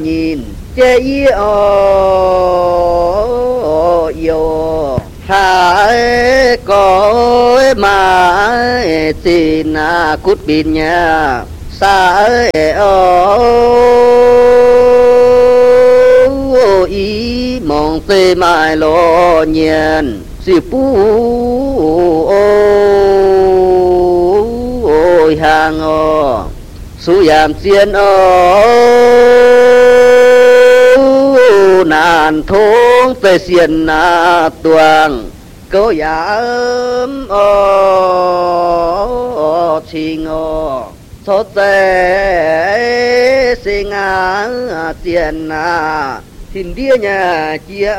nhìn chê ý yêu hai có mà xin cút pin nha xa ý mong tê mai lo nhiên si pu ôi hàng su yam chiên nàn thốn tê xiên tuang câu ya chinh số tê sinh tiền thiên địa nhà chia